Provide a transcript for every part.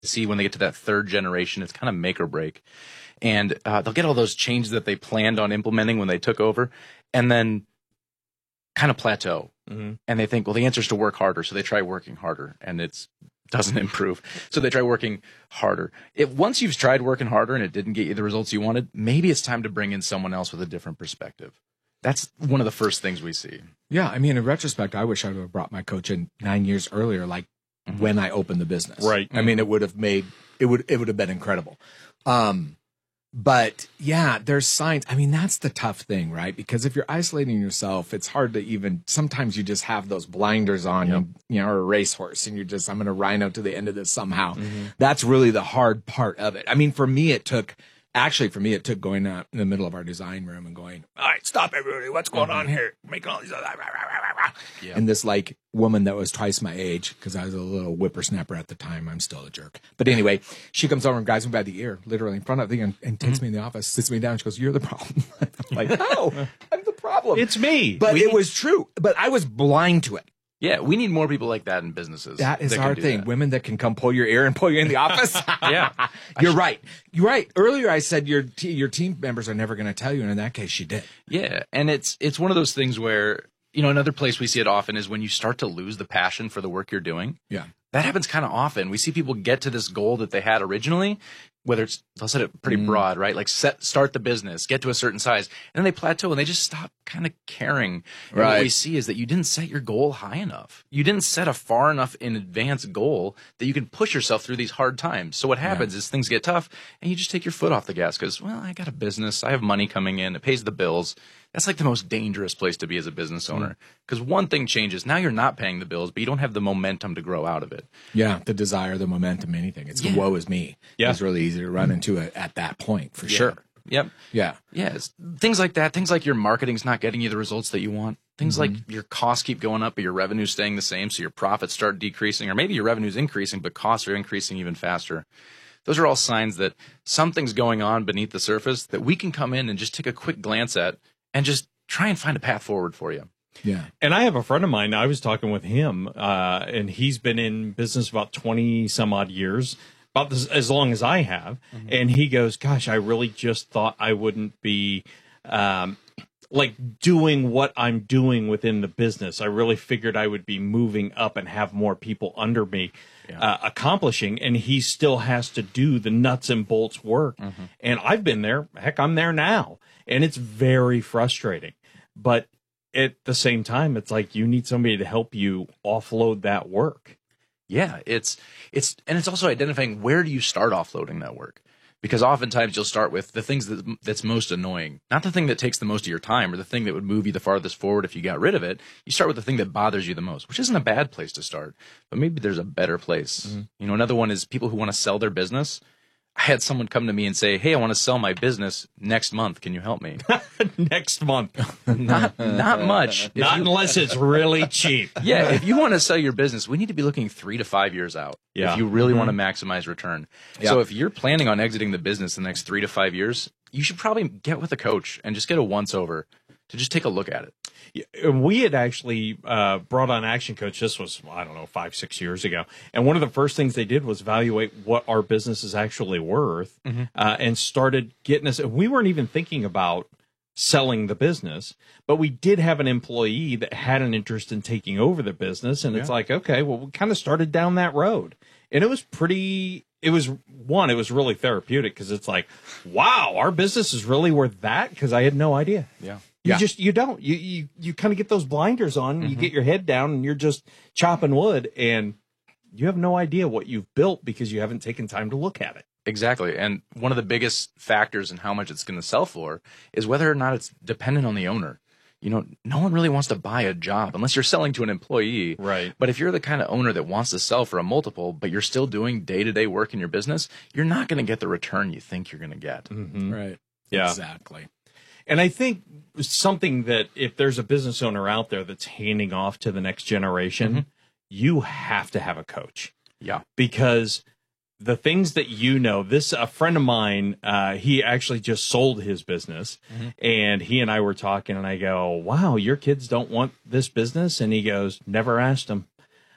see when they get to that third generation, it's kind of make or break. And they'll get all those changes that they planned on implementing when they took over, and then kind of plateau. Mm-hmm. And they think, well, the answer is to work harder. So they try working harder, and it doesn't improve. So they try working harder. Once you've tried working harder and it didn't get you the results you wanted, maybe it's time to bring in someone else with a different perspective. That's one of the first things we see. Yeah, I mean, in retrospect, I wish I would have brought my coach in 9 years earlier, like when I opened the business. Right. I mean, it would have been incredible. But yeah, there's signs. I mean, that's the tough thing, right? Because if you're isolating yourself, it's hard to even, sometimes you just have those blinders on, Yep. you know, or a racehorse, and you're just, I'm going to rhino to the end of this somehow. Mm-hmm. That's really the hard part of it. I mean, for me, it took going out in the middle of our design room and going, all right, stop everybody. What's going on here? Making all these, Yeah. and this like woman that was twice my age, because I was a little whippersnapper at the time. I'm still a jerk. But anyway, she comes over and grabs me by the ear, literally in front of me, and takes me in the office, sits me down. She goes, "You're the problem." I'm like, "No, I'm the problem. It's me." But it was true. But I was blind to it. Yeah, we need more people like that in businesses. That is can our do thing. that. Women that can come pull your ear and pull you in the office. Yeah. You're right. You're right. Earlier I said your team members are never going to tell you, and in that case she did. Yeah, and it's one of those things where, you know, another place we see it often is when you start to lose the passion for the work you're doing. Yeah. That happens kind of often. We see people get to this goal that they had originally, whether it's, I'll set it pretty broad, right? Like start the business, get to a certain size, and then they plateau and they just stop kind of caring. And Right. what we see is that you didn't set your goal high enough. You didn't set a far enough in advance goal that you can push yourself through these hard times. So what happens is things get tough and you just take your foot off the gas because, well, I got a business, I have money coming in, it pays the bills. That's like the most dangerous place to be as a business owner because one thing changes. Now you're not paying the bills, but you don't have the momentum to grow out of it. Yeah, the desire, the momentum, anything. It's woe is me. Yeah. It's really easy to run into it at that point, for sure. Yep. Yeah. Yes. Things like that. Things like your marketing's not getting you the results that you want. Things like your costs keep going up, but your revenue's staying the same, so your profits start decreasing, or maybe your revenue's increasing, but costs are increasing even faster. Those are all signs that something's going on beneath the surface that we can come in and just take a quick glance at and just try and find a path forward for you. Yeah. And I have a friend of mine, I was talking with him, and he's been in business about 20 some odd years, about as long as I have. And he goes, gosh, I really just thought I wouldn't be like doing what I'm doing within the business. I really figured I would be moving up and have more people under me accomplishing. And he still has to do the nuts and bolts work. And I've been there. Heck, I'm there now. And it's very frustrating. But at the same time, it's like you need somebody to help you offload that work. Yeah, it's also identifying where do you start offloading that work? Because oftentimes you'll start with the things that's most annoying, not the thing that takes the most of your time or the thing that would move you the farthest forward if you got rid of it. You start with the thing that bothers you the most, which isn't a bad place to start, but maybe there's a better place. You know, another one is people who want to sell their business. I had someone come to me and say, "Hey, I want to sell my business next month. Can you help me?" Next month. Not much. Not unless it's really cheap. Yeah, if you want to sell your business, we need to be looking 3 to 5 years out. Yeah. If you really want to maximize return. So if you're planning on exiting the business the next 3 to 5 years, you should probably get with a coach and just get a once over to just take a look at it. We had actually brought on Action Coach. This was, 5-6 years ago. And one of the first things they did was evaluate what our business is actually worth and started getting us. We weren't even thinking about selling the business, but we did have an employee that had an interest in taking over the business. And it's like, okay, well, we kind of started down that road. And it was really therapeutic because it's like, wow, our business is really worth that, because I had no idea. Yeah. You don't. You kind of get those blinders on, you get your head down, and you're just chopping wood, and you have no idea what you've built because you haven't taken time to look at it. Exactly. And one of the biggest factors in how much it's going to sell for is whether or not it's dependent on the owner. You know, no one really wants to buy a job unless you're selling to an employee. Right. But if you're the kind of owner that wants to sell for a multiple, but you're still doing day-to-day work in your business, you're not going to get the return you think you're going to get. Right. Yeah. Exactly. And I think something that if there's a business owner out there that's handing off to the next generation, you have to have a coach. Yeah. Because the things that a friend of mine, he actually just sold his business, and he and I were talking, and I go, wow, your kids don't want this business? And he goes, never asked them.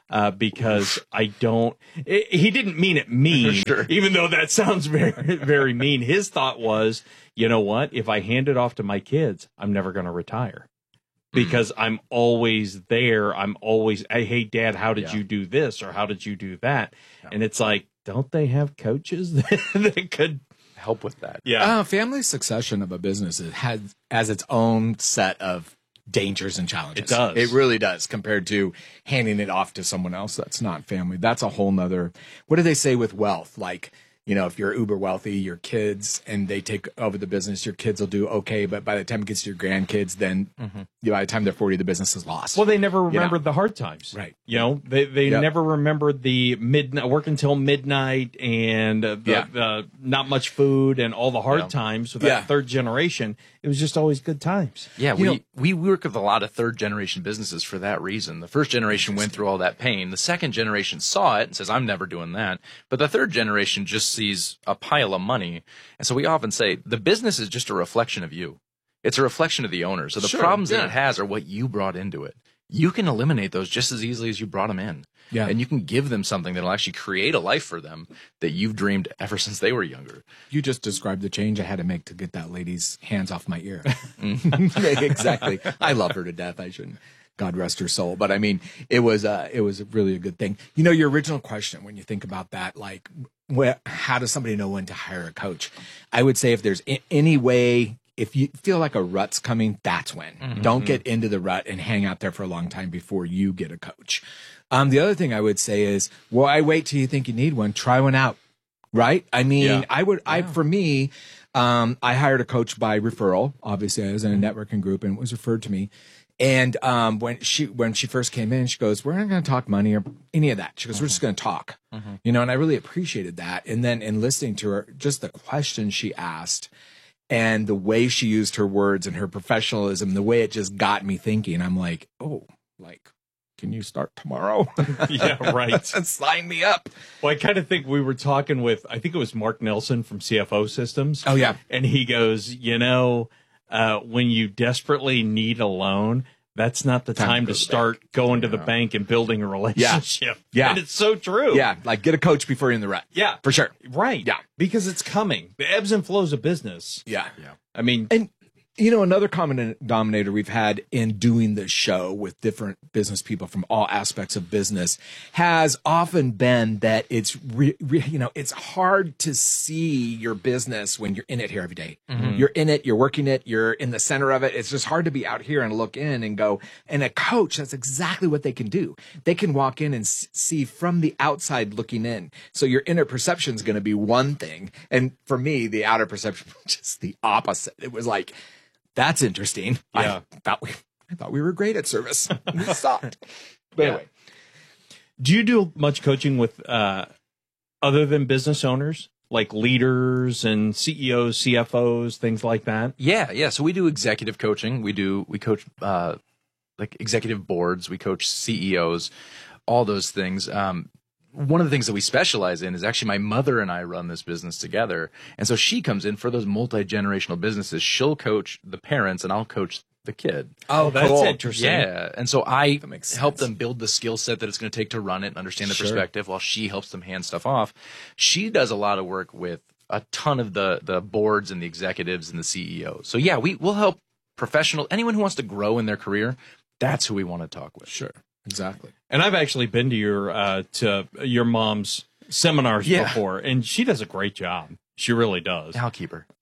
because I don't. He didn't mean it mean, Sure. even though that sounds very, very mean. His thought was, you know what? If I hand it off to my kids, I'm never going to retire. Because I'm always there. I'm always, hey, Dad, how did you do this? Or how did you do that? Yeah. And it's like, don't they have coaches that could help with that? Yeah. Family succession of a business has its own set of dangers and challenges. It does. It really does, compared to handing it off to someone else that's not family. That's a whole nother, what do they say with wealth? Like, you know, if you're uber wealthy, your kids, and they take over the business, your kids will do okay. But by the time it gets to your grandkids, then by the time they're 40, the business is lost. Well, they never remembered the hard times. Right. You know, they never remembered the midnight, work until midnight and the not much food and all the hard times with that third generation. It was just always good times. Yeah, we work with a lot of third generation businesses for that reason. The first generation went through all that pain. The second generation saw it and says, I'm never doing that. But the third generation just sees a pile of money. And so we often say the business is just a reflection of you. It's a reflection of the owner. So the problems that it has are what you brought into it. You can eliminate those just as easily as you brought them in. Yeah. And you can give them something that'll actually create a life for them that you've dreamed ever since they were younger. You just described the change I had to make to get that lady's hands off my ear. Exactly. I love her to death. I shouldn't. God rest her soul. But I mean, it was really a good thing. You know, your original question, when you think about that, like, how does somebody know when to hire a coach? I would say if there's any way, if you feel like a rut's coming, that's when. Mm-hmm. Don't get into the rut and hang out there for a long time before you get a coach. The other thing I would say is, why wait till you think you need one? Try one out, right? I mean, for me, I hired a coach by referral. Obviously, I was in a networking group and it was referred to me. And when she first came in, she goes, we're not going to talk money or any of that. She goes, we're just going to talk, you know, and I really appreciated that. And then in listening to her, just the questions she asked and the way she used her words and her professionalism, the way it just got me thinking, I'm like, oh, like, can you start tomorrow? Yeah, right. Sign me up. Well, I kind of think we were talking with, I think it was Mark Nelson from CFO Systems. Oh, yeah. And he goes, you know, when you desperately need a loan, that's not the time to start going to the bank and building a relationship. Yeah. And it's so true. Yeah. Like, get a coach before you're in the rut. Yeah. For sure. Right. Yeah. Because it's coming. The ebbs and flows of business. Yeah. I mean, and you know, another common denominator we've had in doing this show with different business people from all aspects of business has often been that it's, it's hard to see your business when you're in it here every day. Mm-hmm. You're in it, you're working it, you're in the center of it. It's just hard to be out here and look in and go, and a coach, that's exactly what they can do. They can walk in and see from the outside looking in. So your inner perception is going to be one thing. And for me, the outer perception was just the opposite. It was like, that's interesting. Yeah. I thought we were great at service. We sucked. But anyway. Do you do much coaching with other than business owners, like leaders and CEOs, CFOs, things like that? Yeah. So we do executive coaching. We coach like executive boards. We coach CEOs, all those things. One of the things that we specialize in is actually my mother and I run this business together. And so she comes in for those multi-generational businesses. She'll coach the parents and I'll coach the kid. Oh, that's cool. interesting. Yeah. And so I help them build the skill set that it's going to take to run it and understand the perspective while she helps them hand stuff off. She does a lot of work with a ton of the boards and the executives and the CEOs. So yeah, we'll help anyone who wants to grow in their career. That's who we want to talk with. Sure. Exactly. And I've actually been to your mom's seminars before, and she does a great job. She really does. I'll keep her.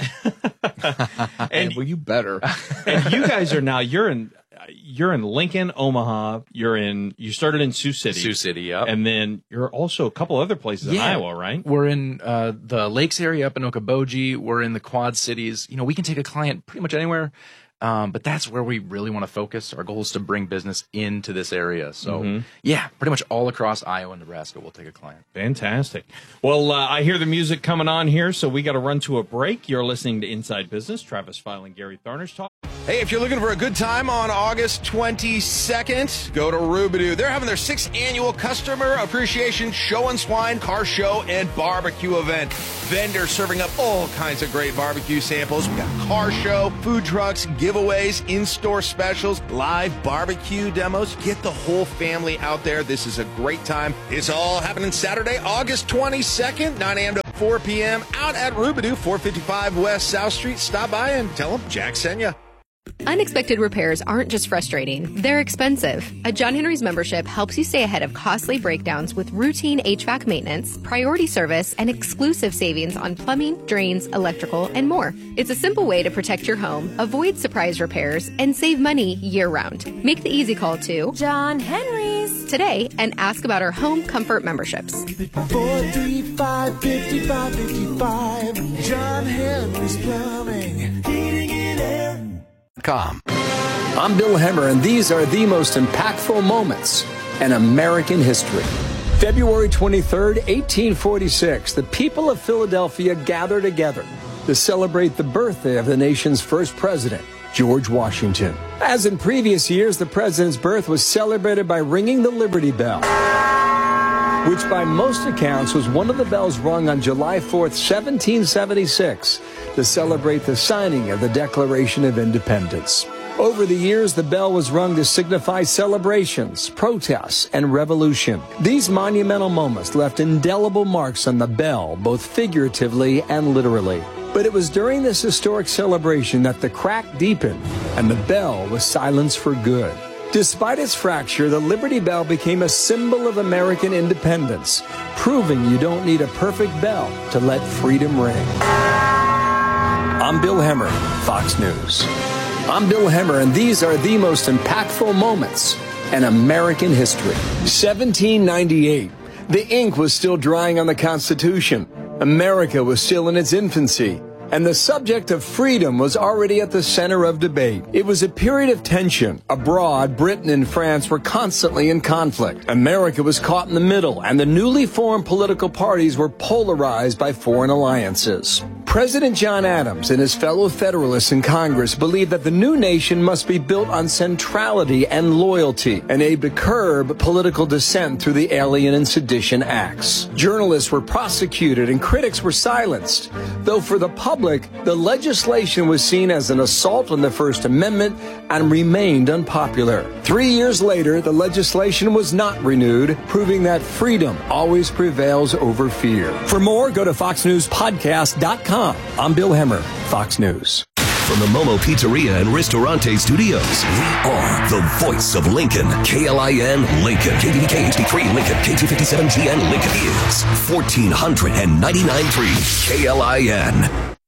And well, you better. And you guys are now you're in Lincoln, Omaha. You started in Sioux City. Sioux City, yeah. And then you're also a couple other places in Iowa, right? We're in the Lakes area up in Okoboji. We're in the Quad Cities. You know, we can take a client pretty much anywhere. But that's where we really want to focus. Our goal is to bring business into this area. So, yeah, pretty much all across Iowa and Nebraska, we'll take a client. Fantastic. Well, I hear the music coming on here, so we got to run to a break. You're listening to Inside Business. Travis File and Gary Tharnish talk. Hey, if you're looking for a good time on August 22nd, go to Rubidoo. They're having their 6th annual Customer Appreciation Show and Swine Car Show and Barbecue event. vendors serving up all kinds of great barbecue samples. We got a car show, food trucks, giveaways, in-store specials, live barbecue demos. Get the whole family out there. This is a great time. It's all happening Saturday, August 22nd, 9 a.m. to 4 p.m. out at Rubidou, 455 West South Street. Stop by and tell them Jack sent you. Unexpected repairs aren't just frustrating, they're expensive. A John Henry's membership helps you stay ahead of costly breakdowns with routine HVAC maintenance, priority service, and exclusive savings on plumbing, drains, electrical, and more. It's a simple way to protect your home, avoid surprise repairs, and save money year-round. Make the easy call to John Henry's today and ask about our home comfort memberships. 435-5555. John Henry's Plumbing, Heating and Air. I'm Bill Hemmer, and these are the most impactful moments in American history. February 23rd, 1846, the people of Philadelphia gather together to celebrate the birthday of the nation's first president, George Washington. As in previous years, the president's birth was celebrated by ringing the Liberty Bell, which by most accounts was one of the bells rung on July 4th, 1776, to celebrate the signing of the Declaration of Independence. Over the years, the bell was rung to signify celebrations, protests, and revolution. These monumental moments left indelible marks on the bell, both figuratively and literally. But it was during this historic celebration that the crack deepened and the bell was silenced for good. Despite its fracture, the Liberty Bell became a symbol of American independence, proving you don't need a perfect bell to let freedom ring. I'm Bill Hemmer, Fox News. I'm Bill Hemmer, and these are the most impactful moments in American history. 1798. The ink was still drying on the Constitution. America was still in its infancy. And the subject of freedom was already at the center of debate. It was a period of tension. Abroad, Britain and France were constantly in conflict. America was caught in the middle, and the newly formed political parties were polarized by foreign alliances. President John Adams and his fellow Federalists in Congress believed that the new nation must be built on centrality and loyalty and aimed to curb political dissent through the Alien and Sedition Acts. Journalists were prosecuted and critics were silenced, though for the public, the legislation was seen as an assault on the First Amendment and remained unpopular. 3 years later, the legislation was not renewed, proving that freedom always prevails over fear. For more, go to foxnewspodcast.com. I'm Bill Hemmer, Fox News. From the Momo Pizzeria and Ristorante Studios, we are the voice of Lincoln. KLIN Lincoln. KDDK HD3 Lincoln. K257GN Lincoln is 1499.3 KLIN.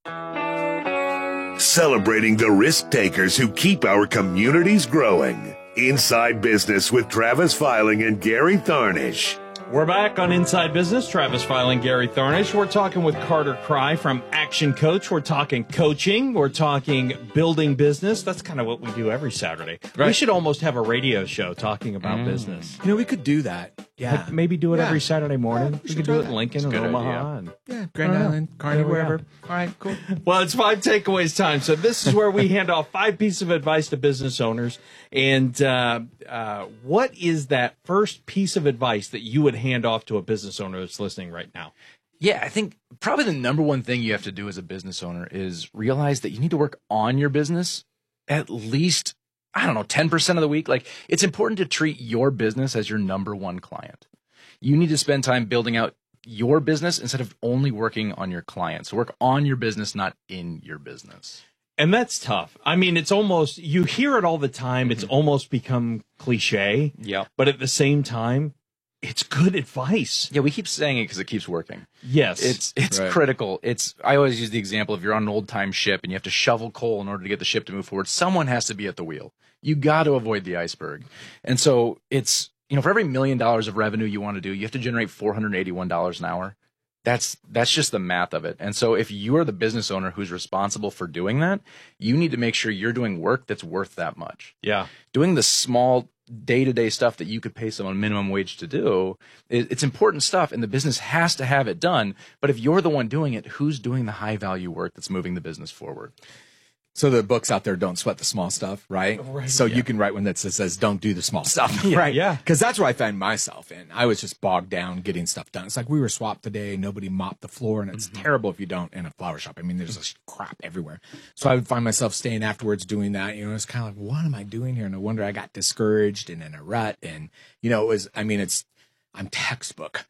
Celebrating the risk takers who keep our communities growing. Inside Business with Travis Filing and Gary Tharnish. We're back on Inside Business. Travis Filing, Gary Tharnish. We're talking with Carter Cry from Action Coach. We're talking coaching. We're talking building business. That's kind of what we do every Saturday. Right. We should almost have a radio show talking about business. You know, we could do that. Yeah. Like maybe do it every Saturday morning. We could do it in Lincoln or Omaha. Yeah, Grand Island, Kearney, wherever. All right, cool. Well, it's 5 takeaways time. So this is where we hand off 5 pieces of advice to business owners. And what is that first piece of advice that you would hand off to a business owner that's listening right now? Yeah, I think probably the number one thing you have to do as a business owner is realize that you need to work on your business at least, 10% of the week. Like, it's important to treat your business as your number one client. You need to spend time building out your business instead of only working on your clients. So work on your business, not in your business. And that's tough. I mean, it's almost, you hear it all the time. It's almost become cliche. Yeah. But at the same time, it's good advice. Yeah, we keep saying it because it keeps working. Yes. It's right. Critical. I always use the example, if you're on an old time ship and you have to shovel coal in order to get the ship to move forward, someone has to be at the wheel. You got to avoid the iceberg. And so it's, for every $1 million of revenue you want to do, you have to generate $481 an hour. That's just the math of it. And so if you're the business owner who's responsible for doing that, you need to make sure you're doing work that's worth that much. Yeah. Doing the small day-to-day stuff that you could pay someone minimum wage to do, it's important stuff, and the business has to have it done. But if you're the one doing it, who's doing the high-value work that's moving the business forward? So the books out there, Don't Sweat the Small Stuff, right? So you can write one that says, don't do the small stuff, right? Yeah. Because that's where I found myself in. I was just bogged down getting stuff done. It's like we were swapped today. Nobody mopped the floor, and it's terrible if you don't in a flower shop. I mean, there's just crap everywhere. So I would find myself staying afterwards doing that. You know, it's kind of like, what am I doing here? No wonder I got discouraged and in a rut. And, you know, I'm textbook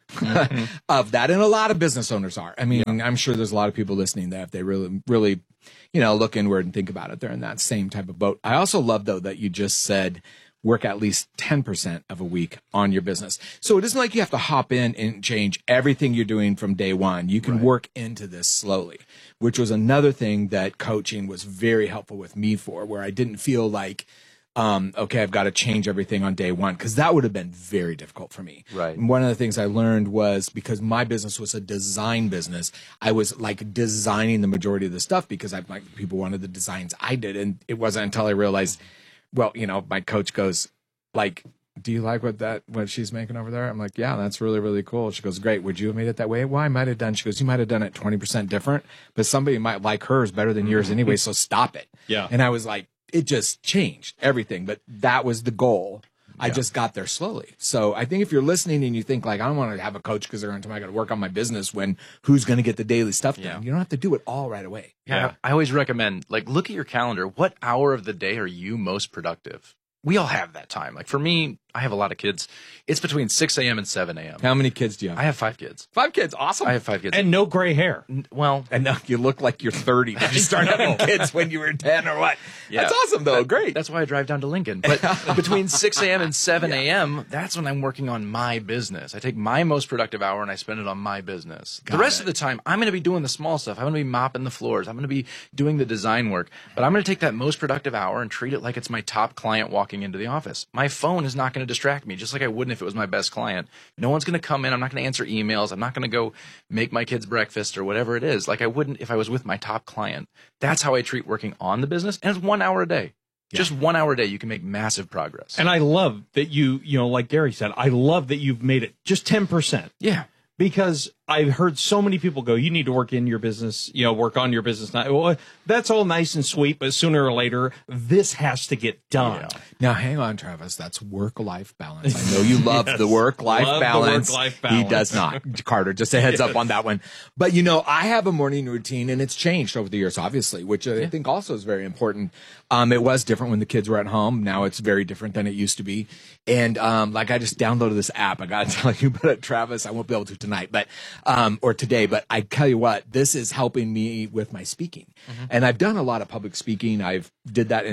of that. And a lot of business owners are. I mean, I'm sure there's a lot of people listening that if they really, really, you know, look inward and think about it, they're in that same type of boat. I also love, though, that you just said work at least 10% of a week on your business. So it isn't like you have to hop in and change everything you're doing from day one. You can work into this slowly, which was another thing that coaching was very helpful with me for, where I didn't feel like, okay, I've got to change everything on day one, because that would have been very difficult for me. Right. And one of the things I learned was, because my business was a design business, I was like designing the majority of the stuff because people wanted the designs I did. And it wasn't until I realized, well, you know, my coach goes like, do you like what she's making over there? I'm like, yeah, that's really, really cool. She goes, great. Would you have made it that way? Well, I might have done. She goes, you might have done it 20% different, but somebody might like hers better than yours anyway. So stop it. Yeah. And I was like, it just changed everything, but that was the goal. I just got there slowly. So I think if you're listening and you think like, I don't want to have a coach because they're going to tell me I got to work on my business, when who's going to get the daily stuff done? You don't have to do it all right away. Yeah. I always recommend, like, look at your calendar. What hour of the day are you most productive? We all have that time. Like for me, I have a lot of kids. It's between 6 a.m. and 7 a.m. How many kids do you have? I have 5 kids. 5 kids. Awesome. I have 5 kids. And no gray hair. Well, and now you look like you're 30. Did you start having kids when you were 10 or what? Yeah. That's awesome, though. Great. That's why I drive down to Lincoln. But between 6 a.m. and 7 a.m., that's when I'm working on my business. I take my most productive hour and I spend it on my business. The rest of the time, I'm going to be doing the small stuff. I'm going to be mopping the floors. I'm going to be doing the design work. But I'm going to take that most productive hour and treat it like it's my top client walking into the office. My phone is not going to distract me, just like I wouldn't if it was my best client. No one's going to come in. I'm not going to answer emails. I'm not going to go make my kids breakfast or whatever it is, like I wouldn't if I was with my top client. That's how I treat working on the business. And it's 1 hour a day. Yeah. Just 1 hour a day, you can make massive progress. And I love that you know, like Gary said, I love that you've made it just 10%. Yeah. Because I've heard so many people go, you need to work in your business, you know, work on your business. Well, that's all nice and sweet, but sooner or later, this has to get done. Yeah. Now, hang on, Travis. That's work-life balance. I know you love the work-life balance. He does not. Carter, just a heads up on that one. But, you know, I have a morning routine, and it's changed over the years, obviously, which I think also is very important. It was different when the kids were at home. Now it's very different than it used to be. And like I just downloaded this app. I got to tell you about it, Travis. I won't be able to tonight, but or today. But I tell you what, this is helping me with my speaking. And I've done a lot of public speaking. I've did that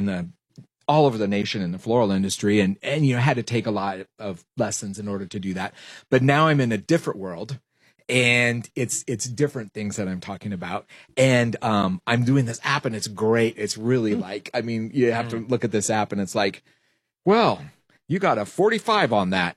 all over the nation in the floral industry, and you know, had to take a lot of lessons in order to do that. But now I'm in a different world. And it's different things that I'm talking about. And I'm doing this app, and it's great. It's really like, I mean, you have to look at this app, and it's like, well, you got a 45 on that.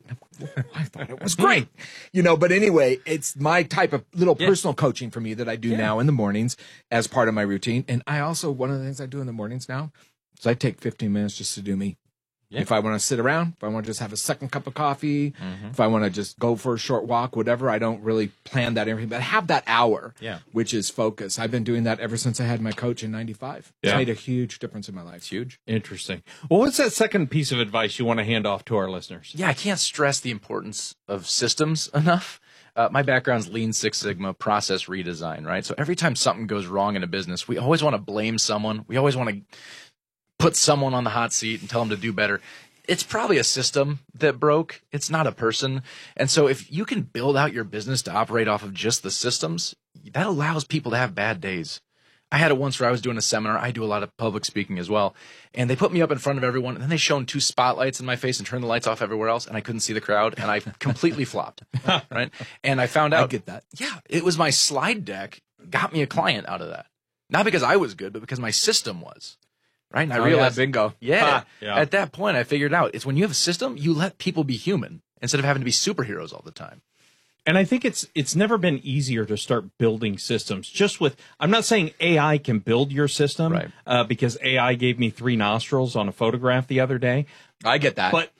I thought it was great. You know, but anyway, it's my type of little personal coaching for me that I do now in the mornings as part of my routine. And I also, one of the things I do in the mornings now is I take 15 minutes just to do me. Yeah. If I want to sit around, if I want to just have a second cup of coffee, if I want to just go for a short walk, whatever, I don't really plan that everything, but I have that hour, which is focus. I've been doing that ever since I had my coach in 95. It's made a huge difference in my life. It's huge. Interesting. Well, what's that second piece of advice you want to hand off to our listeners? Yeah, I can't stress the importance of systems enough. My background's Lean Six Sigma, process redesign, right? So every time something goes wrong in a business, we always want to blame someone. We always want to put someone on the hot seat and tell them to do better. It's probably a system that broke. It's not a person. And so if you can build out your business to operate off of just the systems, that allows people to have bad days. I had it once where I was doing a seminar. I do a lot of public speaking as well. And they put me up in front of everyone, and then they shone 2 spotlights in my face and turned the lights off everywhere else, and I couldn't see the crowd, and I completely flopped, right? And I found out. I get that. Yeah, it was my slide deck got me a client out of that. Not because I was good, but because my system was. Right. And I realized, bingo. Yeah. At that point, I figured out it's when you have a system, you let people be human instead of having to be superheroes all the time. And I think it's never been easier to start building systems. Just with, I'm not saying AI can build your system, right? Because AI gave me 3 nostrils on a photograph the other day. I get that. But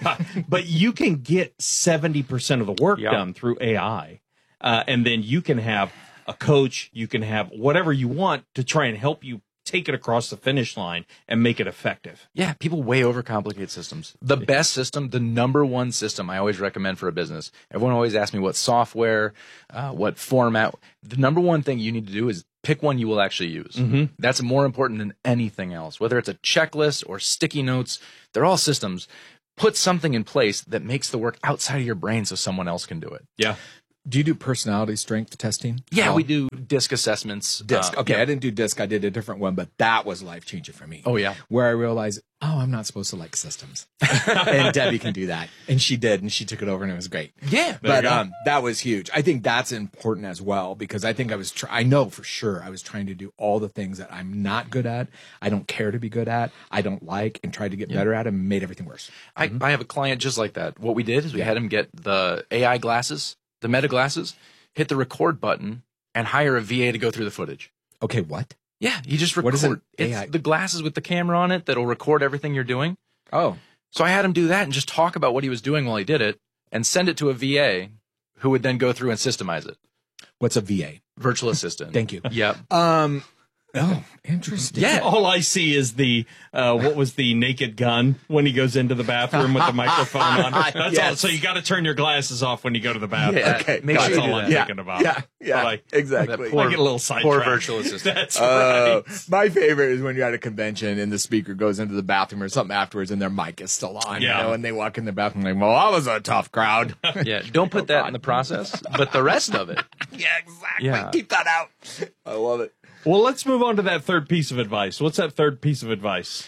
but you can get 70% of the work done through AI, and then you can have a coach. You can have whatever you want to try and help you take it across the finish line and make it effective. Yeah, people way overcomplicate systems. The best system, the number one system I always recommend for a business. Everyone always asks me what software, what format. The number one thing you need to do is pick one you will actually use. Mm-hmm. That's more important than anything else. Whether it's a checklist or sticky notes, they're all systems. Put something in place that makes the work outside of your brain so someone else can do it. Yeah. Do you do personality strength testing? Yeah, we do DISC assessments. DISC. Okay, yeah. I didn't do DISC. I did a different one, but that was life-changing for me. Oh, yeah. Where I realized, I'm not supposed to like systems. And Debbie can do that. And she did, and she took it over, and it was great. Yeah. But that was huge. I think that's important as well, because I think I know for sure I was trying to do all the things that I'm not good at, I don't care to be good at, I don't like, and tried to get better at, and made everything worse. I have a client just like that. What we did is we had him get the AI glasses, the Meta glasses, hit the record button, and hire a VA to go through the footage. Okay, what? Yeah, you just record. What is it? It's AI? the glasses with the camera on it that'll record everything you're doing. Oh. So I had him do that and just talk about what he was doing while he did it and send it to a VA who would then go through and systemize it. What's a VA? Virtual assistant. Thank you. Yep. Oh, interesting. Yeah. All I see is the what was the naked gun when he goes into the bathroom with the microphone on. That's all. Yes. So you got to turn your glasses off when you go to the bathroom. Yeah. Okay, Make That's sure you all do I'm that. thinking about. Yeah, Like, exactly. Poor- I get a little Poor sidetracked. virtual assistant. That's right. My favorite is when you're at a convention and the speaker goes into the bathroom or something afterwards and their mic is still on, Yeah. you know, and they walk in the bathroom like, well, that was a tough crowd. Yeah. Don't put that in the process, but the rest of it. Yeah, exactly. Yeah. Keep that out. I love it. Well, let's move on to that third piece of advice. What's that third piece of advice?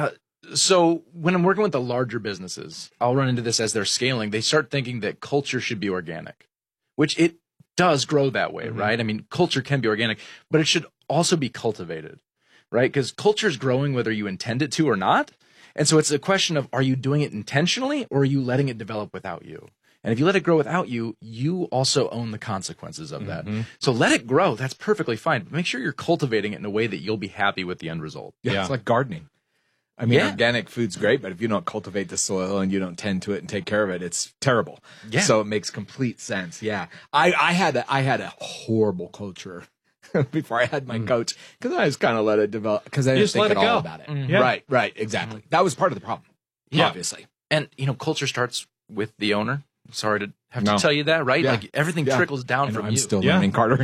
So when I'm working with the larger businesses, I'll run into this as they're scaling. They start thinking that culture should be organic, which it does grow that way, right? I mean, culture can be organic, but it should also be cultivated, right? Because culture is growing whether you intend it to or not. And so it's a question of, are you doing it intentionally or are you letting it develop without you? And if you let it grow without you, you also own the consequences of that. So let it grow. That's perfectly fine. But make sure you're cultivating it in a way that you'll be happy with the end result. Yeah, it's like gardening. I mean, Yeah. organic food's great, but if you don't cultivate the soil and you don't tend to it and take care of it, it's terrible. Yeah. So it makes complete sense. Yeah. I had a horrible culture before I had my coach because I just kind of let it develop because I didn't just think let at it all go. about it. Yeah. Right. Exactly. That was part of the problem. Yeah. Obviously. And, culture starts with the owner. Sorry to have No. to tell you that, right? Yeah. Like everything Yeah. trickles down I know, from I'm you. still Yeah. learning, Carter.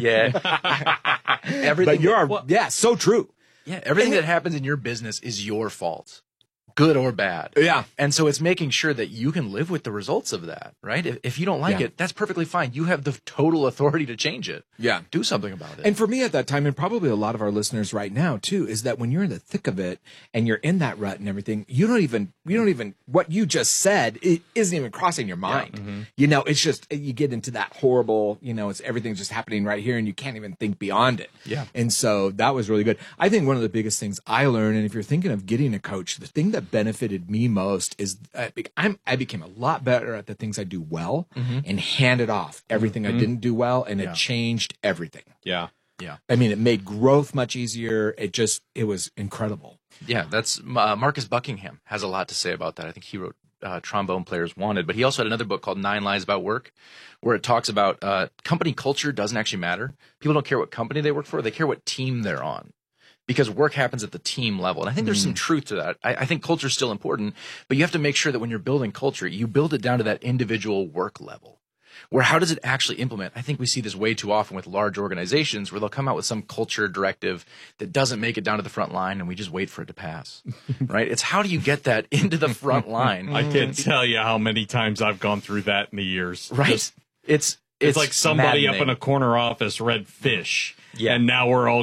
Yeah. Everything. But you're, so true. everything that happens in your business is your fault, good or bad. Yeah. And so it's making sure that you can live with the results of that, right? If you don't like Yeah. it, that's perfectly fine. You have the total authority to change it. Yeah. Do something about it. And for me at that time, and probably a lot of our listeners right now too, is that when you're in the thick of it and you're in that rut and everything, you don't even, what you just said, it isn't even crossing your mind. It's just, you get into that horrible, it's everything's just happening right here and you can't even think beyond it. Yeah. And so that was really good. I think one of the biggest things I learned, and if you're thinking of getting a coach, the thing that benefited me most is I became a lot better at the things I do well and handed off everything I didn't do well, and it changed everything. Yeah. yeah. I mean, it made growth much easier. It was incredible. Yeah. That's Marcus Buckingham has a lot to say about that. I think he wrote Trombone Players Wanted, but he also had another book called 9 Lies About Work, where it talks about company culture doesn't actually matter. People don't care what company they work for. They care what team they're on. Because work happens at the team level. And I think there's some truth to that. I think culture is still important, but you have to make sure that when you're building culture, you build it down to that individual work level. Where how does it actually implement? I think we see this way too often with large organizations where they'll come out with some culture directive that doesn't make it down to the front line and we just wait for it to pass. Right? It's how do you get that into the front line? I can't tell you how many times I've gone through that in the years. Right? It's like somebody up in a maddening. corner office read Fish. Yeah. And now we're all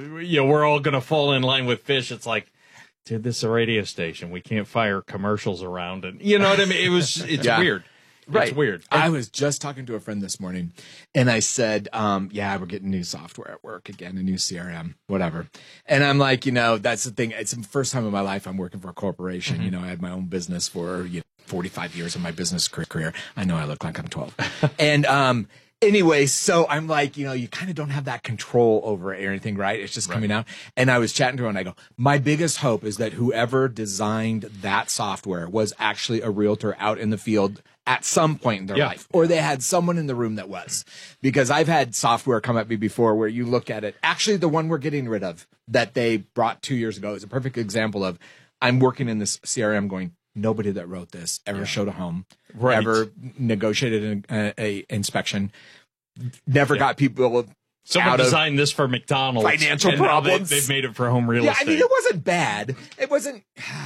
gonna fall in line with Fish. It's like, dude, this is a radio station. We can't fire commercials around it. You know what I mean? It's Yeah. weird. Right. It's weird. I was just talking to a friend this morning and I said, we're getting new software at work again, a new CRM, whatever. And I'm like, that's the thing. It's the first time in my life I'm working for a corporation. I had my own business for 45 years of my business career. I know I look like I'm 12. And, anyway, so I'm like, you kind of don't have that control over it or anything, right? It's just coming out. And I was chatting to her and I go, my biggest hope is that whoever designed that software was actually a realtor out in the field at some point in their Yeah. life, or they had someone in the room that was. Because I've had software come at me before where you look at it. Actually, the one we're getting rid of that they brought 2 years ago is a perfect example of I'm working in this CRM going, nobody that wrote this ever showed a home, Right. ever negotiated a inspection, never got people Someone out of designed this for McDonald's. financial and now problems. They've made it for home real Yeah, estate. I mean, it wasn't bad. It wasn't.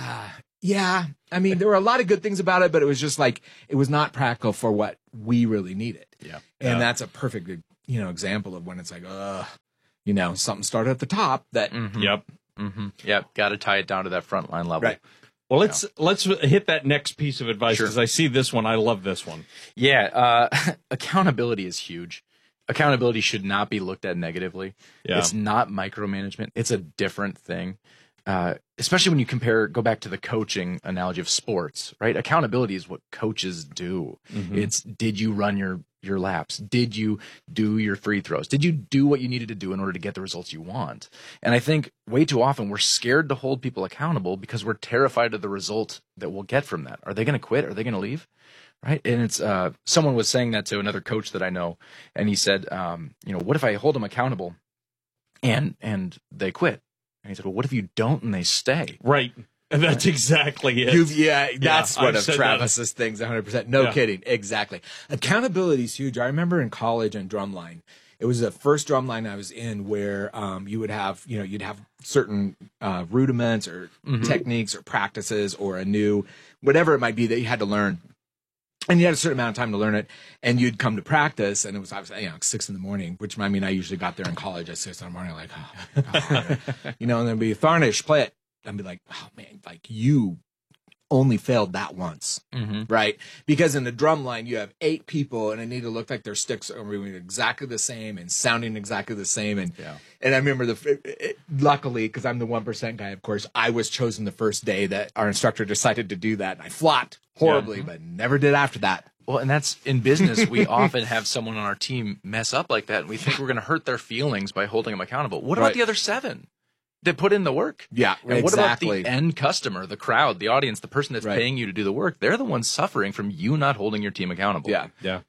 Yeah, I mean, there were a lot of good things about it, but it was just like it was not practical for what we really needed. Yeah. And that's a perfect, example of when it's like, something started at the top that. Yep. Yep. Got to tie it down to that frontline level. Right. Well, let's hit that next piece of advice Sure. because I see this one. I love this one. Yeah. Accountability is huge. Accountability should not be looked at negatively. Yeah. It's not micromanagement. It's a different thing. Especially when you go back to the coaching analogy of sports, right? Accountability is what coaches do. It's, did you run your laps? Did you do your free throws? Did you do what you needed to do in order to get the results you want? And I think way too often we're scared to hold people accountable because we're terrified of the result that we'll get from that. Are they going to quit? Are they going to leave? Right. And it's, someone was saying that to another coach that I know. And he said, what if I hold them accountable and they quit? And he said, well, what if you don't and they stay? Right. And that's exactly it. That's one I've of said Travis's things, 100%. No Yeah. kidding. Exactly. Accountability is huge. I remember in college and drumline, it was the first drumline I was in where you would have, you'd have certain rudiments or techniques or practices or a new, whatever it might be that you had to learn. And you had a certain amount of time to learn it, and you'd come to practice, and it was obviously 6 a.m, which I mean I usually got there in college at 6 a.m, like, and then it'd be Tharnish, play it. I'd be like, oh man, like you only failed that once, right? Because in the drum line you have 8 people, and it need to look like their sticks are moving exactly the same and sounding exactly the same, and I remember luckily because I'm the 1% guy, of course, I was chosen the first day that our instructor decided to do that, and I flopped horribly, but never did after that. Well, and that's in business. We often have someone on our team mess up like that, and we think we're going to hurt their feelings by holding them accountable. What about the other 7 that put in the work? Yeah, and what about the end customer, the crowd, the audience, the person that's paying you to do the work? They're the ones suffering from you not holding your team accountable. Yeah,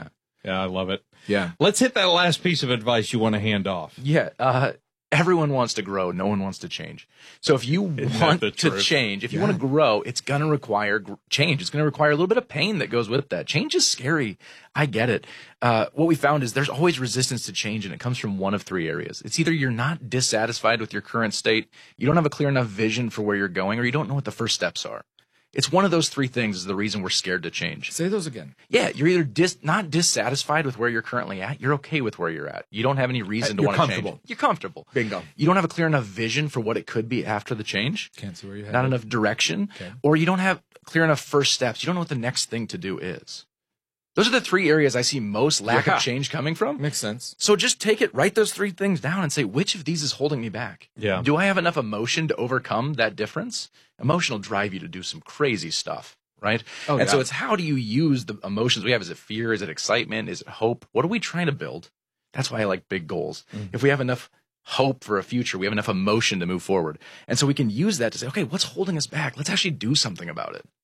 I love it. Yeah. Let's hit that last piece of advice you want to hand off. Yeah. Everyone wants to grow. No one wants to change. So if you want to change, if you want to grow, it's going to require change. It's going to require a little bit of pain that goes with that. Change is scary. I get it. What we found is there's always resistance to change, and it comes from one of 3 areas. It's either you're not dissatisfied with your current state, you don't have a clear enough vision for where you're going, or you don't know what the first steps are. It's one of those 3 things is the reason we're scared to change. Say those again. Yeah, you're either not dissatisfied with where you're currently at. You're okay with where you're at. You don't have any reason to want to change. You're comfortable. Bingo. You don't have a clear enough vision for what it could be after the change. Can't see where you're headed. Not enough direction. Okay. Or you don't have clear enough first steps. You don't know what the next thing to do is. Those are the 3 areas I see most lack of change coming from. Makes sense. So just write those 3 things down and say, which of these is holding me back? Yeah. Do I have enough emotion to overcome that difference? Emotion will drive you to do some crazy stuff. Right. So it's how do you use the emotions we have? Is it fear? Is it excitement? Is it hope? What are we trying to build? That's why I like big goals. If we have enough hope for a future, we have enough emotion to move forward. And so we can use that to say, okay, what's holding us back? Let's actually do something about it.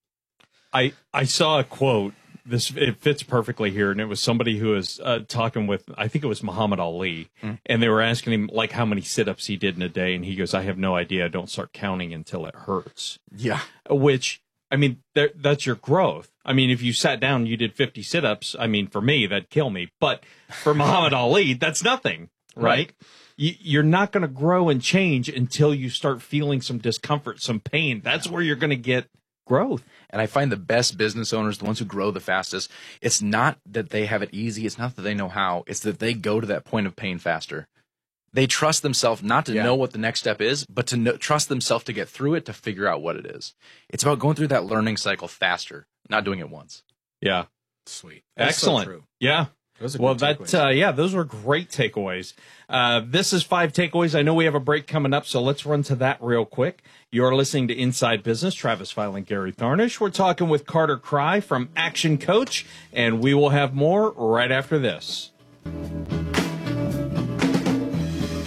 I saw a quote. It fits perfectly here, and it was somebody who was talking with, I think it was Muhammad Ali, and they were asking him like how many sit-ups he did in a day, and he goes, I have no idea. I don't start counting until it hurts. Yeah. Which, I mean, that's your growth. I mean, if you sat down and you did 50 sit-ups, I mean, for me, that'd kill me. But for Muhammad Ali, that's nothing, right? You're not going to grow and change until you start feeling some discomfort, some pain. That's where you're going to get growth. And I find the best business owners, the ones who grow the fastest, it's not that they have it easy. It's not that they know how. It's that they go to that point of pain faster. They trust themselves not to know what the next step is, but to trust themselves to get through it, to figure out what it is. It's about going through that learning cycle faster, not doing it once. Yeah. Sweet. Excellent. So true. Yeah. Those are Well, good takeaways. those were great takeaways. This is 5 takeaways. I know we have a break coming up, so let's run to that real quick. You're listening to Inside Business. Travis File and Gary Tharnish. We're talking with Carter Cry from Action Coach, and we will have more right after this.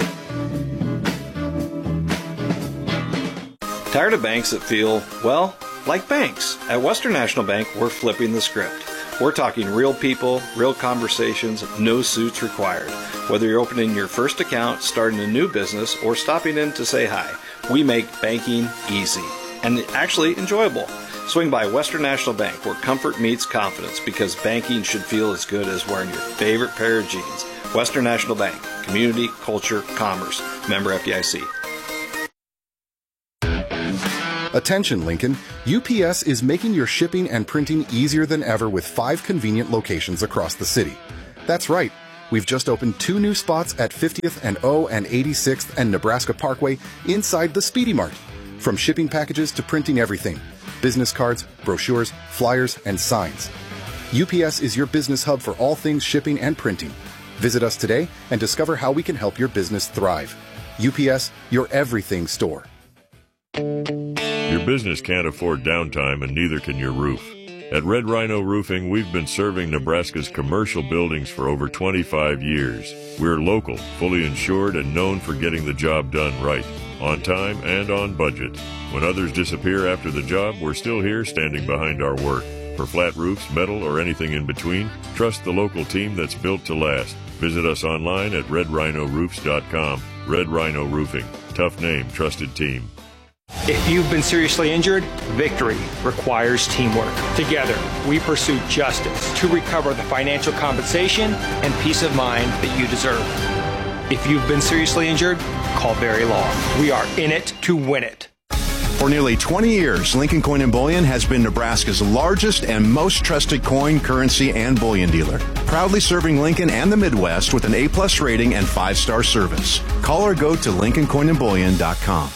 Tired of banks that feel, well, Like banks, at Western National Bank, we're flipping the script. We're talking real people, real conversations, no suits required. Whether you're opening your first account, starting a new business, or stopping in to say hi, we make banking easy and actually enjoyable. Swing by Western National Bank, where comfort meets confidence, because banking should feel as good as wearing your favorite pair of jeans. Western National Bank, community, culture, commerce. Member FDIC. Attention, Lincoln. UPS is making your shipping and printing easier than ever with 5 convenient locations across the city. That's right. We've just opened 2 new spots at 50th and O and 86th and Nebraska Parkway inside the Speedy Mart. From shipping packages to printing everything. Business cards, brochures, flyers, and signs. UPS is your business hub for all things shipping and printing. Visit us today and discover how we can help your business thrive. UPS, your everything store. Your business can't afford downtime, and neither can your roof. At Red Rhino Roofing, we've been serving Nebraska's commercial buildings for over 25 years. We're local, fully insured, and known for getting the job done right, on time and on budget. When others disappear after the job, we're still here standing behind our work. For flat roofs, metal, or anything in between, trust the local team that's built to last. Visit us online at redrhinoroofs.com. Red Rhino Roofing. Tough name, trusted team. If you've been seriously injured, victory requires teamwork. Together, we pursue justice to recover the financial compensation and peace of mind that you deserve. If you've been seriously injured, call Berry Law. We are in it to win it. For nearly 20 years, Lincoln Coin and Bullion has been Nebraska's largest and most trusted coin, currency, and bullion dealer. Proudly serving Lincoln and the Midwest with an A+ rating and 5-star service. Call or go to LincolnCoinandBullion.com.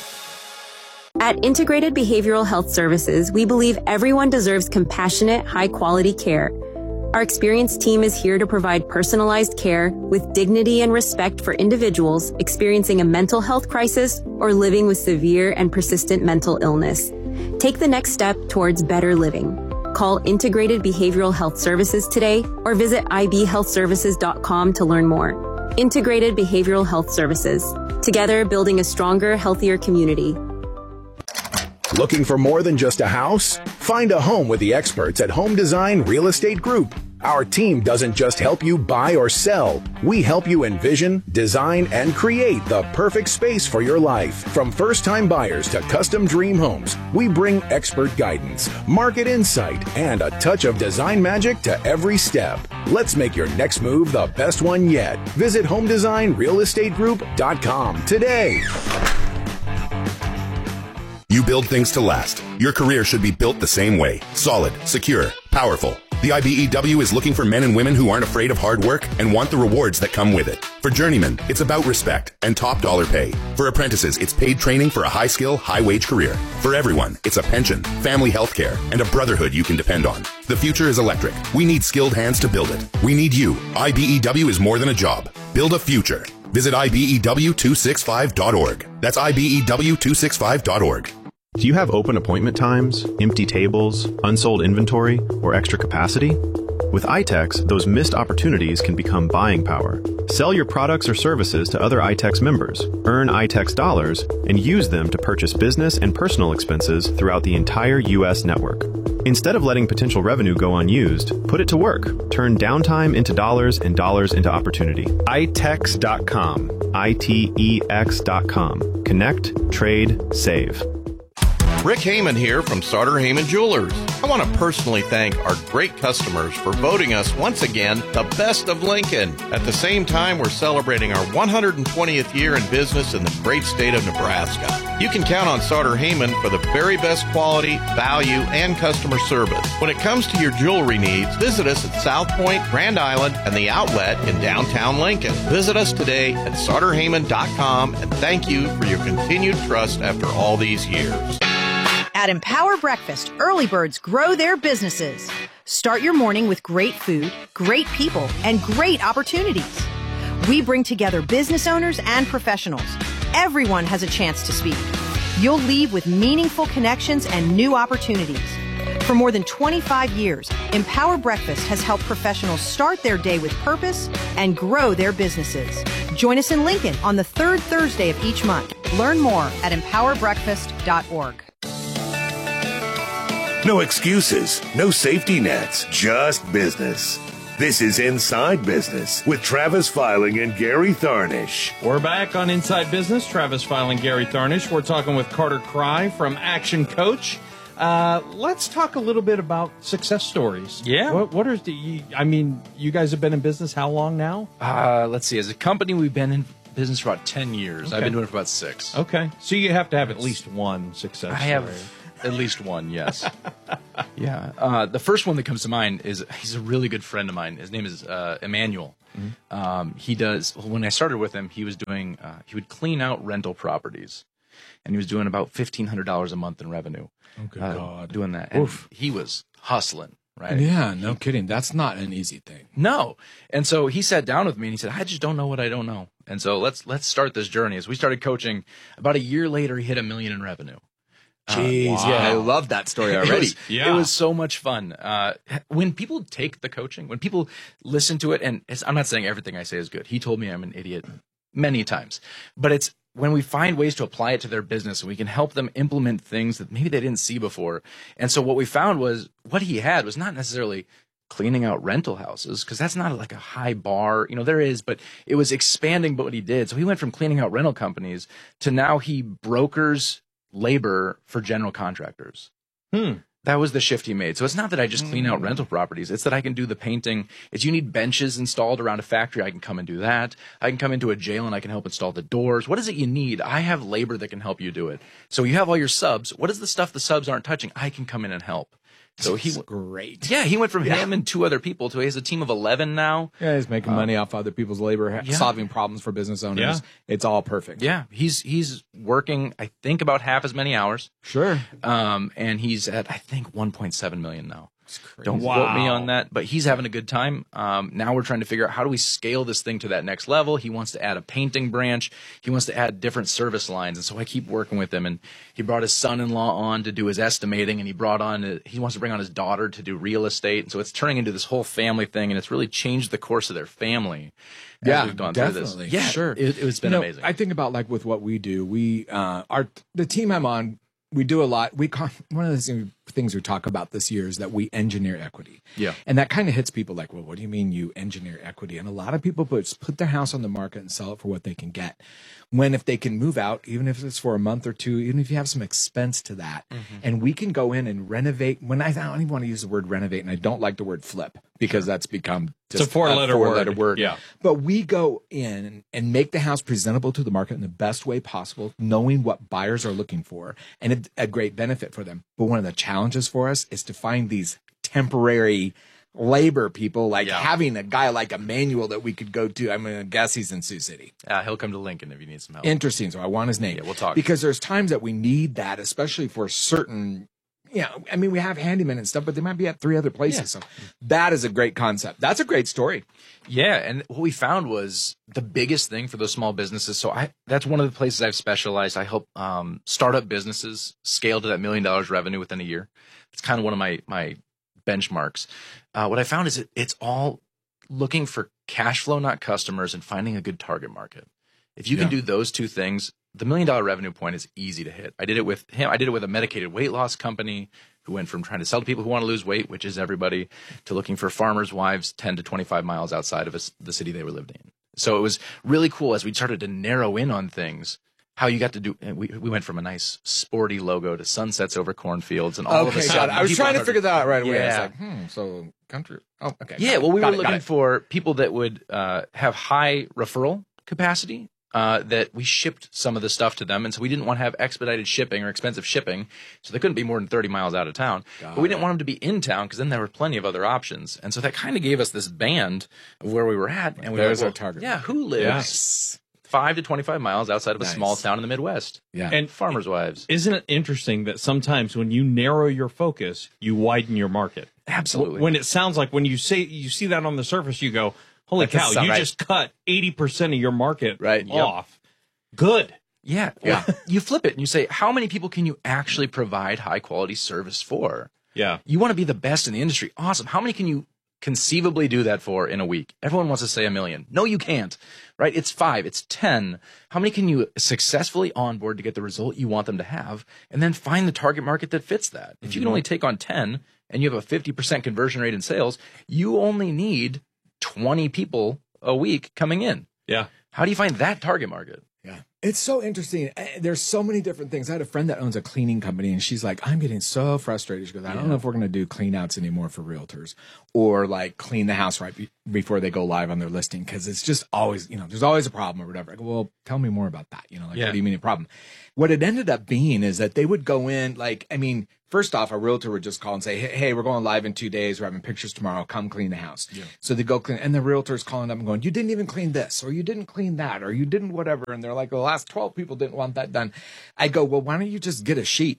At Integrated Behavioral Health Services, we believe everyone deserves compassionate, high-quality care. Our experienced team is here to provide personalized care with dignity and respect for individuals experiencing a mental health crisis or living with severe and persistent mental illness. Take the next step towards better living. Call Integrated Behavioral Health Services today or visit ibhealthservices.com to learn more. Integrated Behavioral Health Services. Together, building a stronger, healthier community. Looking for more than just a house? Find a home with the experts at Home Design Real Estate Group. Our team doesn't just help you buy or sell. We help you envision, design, and create the perfect space for your life. From first-time buyers to custom dream homes, we bring expert guidance, market insight, and a touch of design magic to every step. Let's make your next move the best one yet. Visit HomeDesignRealEstateGroup.com today. You build things to last. Your career should be built the same way. Solid, secure, powerful. The IBEW is looking for men and women who aren't afraid of hard work and want the rewards that come with it. For journeymen, it's about respect and top dollar pay. For apprentices, it's paid training for a high-skill, high-wage career. For everyone, it's a pension, family health care, and a brotherhood you can depend on. The future is electric. We need skilled hands to build it. We need you. IBEW is more than a job. Build a future. Visit IBEW265.org. That's IBEW265.org. Do you have open appointment times, empty tables, unsold inventory, or extra capacity? With iTex, those missed opportunities can become buying power. Sell your products or services to other iTex members, earn iTex dollars, and use them to purchase business and personal expenses throughout the entire U.S. network. Instead of letting potential revenue go unused, put it to work. Turn downtime into dollars and dollars into opportunity. iTex.com. ITEX.com. Connect, trade, save. Rick Heyman here from Sartor Heyman Jewelers. I want to personally thank our great customers for voting us once again the best of Lincoln. At the same time, we're celebrating our 120th year in business in the great state of Nebraska. You can count on Sartor Heyman for the very best quality, value, and customer service. When it comes to your jewelry needs, visit us at South Point, Grand Island, and the Outlet in downtown Lincoln. Visit us today at sartorheyman.com, and thank you for your continued trust after all these years. At Empower Breakfast, early birds grow their businesses. Start your morning with great food, great people, and great opportunities. We bring together business owners and professionals. Everyone has a chance to speak. You'll leave with meaningful connections and new opportunities. For more than 25 years, Empower Breakfast has helped professionals start their day with purpose and grow their businesses. Join us in Lincoln on the third Thursday of each month. Learn more at empowerbreakfast.org. No excuses, no safety nets, just business. This is Inside Business with Travis Filing and Gary Tharnish. We're back on Inside Business. Travis Filing, Gary Tharnish. We're talking with Carter Cry from Action Coach. Let's talk a little bit about success stories. Yeah. What are you guys have been in business how long now? Let's see. As a company, we've been in business for about 10 years. Okay. I've been doing it for about 6. Okay. So you have to have at least one success story. I have at least one, yes. Yeah. The first one that comes to mind is he's a really good friend of mine. His name is Emmanuel. Mm-hmm. When I started with him, he was doing, he would clean out rental properties. And he was doing about $1,500 a month in revenue. Oh, good God. Doing that. And Oof. he was hustling, right? Yeah, no kidding. That's not an easy thing. No. And so he sat down with me and he said, I just don't know what I don't know. And so let's start this journey. As we started coaching, about a year later, he hit $1 million in revenue. Jeez, wow. yeah, I love that story already. It was so much fun. When people take the coaching, when people listen to it, and I'm not saying everything I say is good. He told me I'm an idiot many times. But it's when we find ways to apply it to their business and we can help them implement things that maybe they didn't see before. And so what we found was what he had was not necessarily cleaning out rental houses, because that's not like a high bar. You know, there is, but it was expanding what he did. So he went from cleaning out rental companies to now he brokers labor for general contractors. That was the shift he made. So it's not that I just clean out rental properties. It's that I can do the painting. It's you need benches installed around a factory. I can come and do that. I can come into a jail and I can help install the doors. What is it you need? I have labor that can help you do it. So you have all your subs. What is the stuff the subs aren't touching? I can come in and help. So That's great. Yeah, he went from him and 2 other people to he has a team of 11 now. Yeah, he's making money off other people's labor, solving problems for business owners. Yeah. It's all perfect. Yeah, he's working, I think, about half as many hours. Sure. And he's at, I think, 1.7 million now. Crazy. Don't quote me on that, but he's having a good time. Now we're trying to figure out how do we scale this thing to that next level. He wants to add a painting branch. He wants to add different service lines. And so I keep working with him. And he brought his son-in-law on to do his estimating. And he wants to bring on his daughter to do real estate. And so it's turning into this whole family thing. And it's really changed the course of their family. As we've gone definitely. through this. Yeah, sure. It's been amazing. I think about like with what we do. We the team I'm on. We do a lot. One of the things we talk about this year is that we engineer equity. Yeah. And that kind of hits people like, well, what do you mean you engineer equity? And a lot of people put their house on the market and sell it for what they can get. When if they can move out, even if it's for a month or 2, even if you have some expense to that, and we can go in and renovate. I don't even want to use the word renovate, and I don't like the word flip because that's become just it's a 4-letter word. Yeah. But we go in and make the house presentable to the market in the best way possible, knowing what buyers are looking for, and a great benefit for them. But one of the challenges for us is to find these temporary labor people, like having a guy like Emmanuel that we could go to. I'm going to guess he's in Sioux City. He'll come to Lincoln if you need some help. Interesting. So I want his name. Yeah, we'll talk. Because there's times that we need that, especially for certain, I mean, we have handymen and stuff, but they might be at 3 other places. Yeah. So that is a great concept. That's a great story. Yeah, and what we found was the biggest thing for those small businesses. So that's one of the places I've specialized. I help startup businesses scale to that $1 million revenue within a year. It's kind of one of my benchmarks. What I found is it's all looking for cash flow, not customers, and finding a good target market. If you can do those 2 things, the $1 million revenue point is easy to hit. I did it with him. I did it with a medicated weight loss company who went from trying to sell to people who want to lose weight, which is everybody, to looking for farmers' wives 10 to 25 miles outside of the city they were lived in. So it was really cool as we started to narrow in on things, how you got to do. We went from a nice sporty logo to sunsets over cornfields and all of a sudden. I was trying to figure that out right away. Yeah. I was like, so country. Oh, okay. Yeah, well, we were looking for people that would have high referral capacity. That we shipped some of the stuff to them. And so we didn't want to have expedited shipping or expensive shipping. So they couldn't be more than 30 miles out of town. But we didn't want them to be in town because then there were plenty of other options. And so that kind of gave us this band of where we were at. And we There's were our target. Yeah, who lives 5 to 25 miles outside of a small town in the Midwest? Yeah. And farmers' wives. Isn't it interesting that sometimes when you narrow your focus, you widen your market? Absolutely. When it sounds like when you see that on the surface, you go, holy cow, you just cut 80% of your market off. Good. Yeah. You flip it and you say, how many people can you actually provide high quality service for? Yeah. You want to be the best in the industry. Awesome. How many can you conceivably do that for in a week? Everyone wants to say 1 million. No, you can't, right? It's 5, it's 10. How many can you successfully onboard to get the result you want them to have? And then find the target market that fits that. If you can only take on 10 and you have a 50% conversion rate in sales, you only need 20 people a week coming in. Yeah. How do you find that target market? Yeah. It's so interesting. There's so many different things. I had a friend that owns a cleaning company, and she's like, I'm getting so frustrated. She goes, I don't know if we're going to do clean outs anymore for realtors, or like clean the house right before they go live on their listing. Cause it's just always, there's always a problem or whatever. I go, well, tell me more about that. What do you mean a problem? What it ended up being is that they would go in, first off, a realtor would just call and say, hey, we're going live in 2 days. We're having pictures tomorrow. Come clean the house. Yeah. So they go clean, and the realtor's calling up and going, you didn't even clean this, or you didn't clean that, or you didn't whatever. And they're like, the last 12 people didn't want that done. I go, well, why don't you just get a sheet